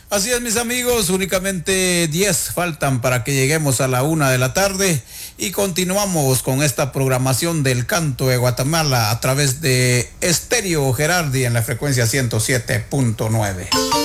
Así es, mis amigos, únicamente 10 faltan para que lleguemos a la 1 de la tarde y continuamos con esta programación del Canto de Guatemala a través de Estéreo Gerardi en la frecuencia 107.9.